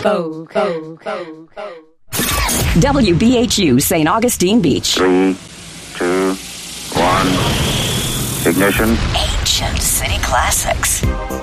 WBHU St. Augustine Beach. 3, 2, 1. Ignition. Ancient City Classics.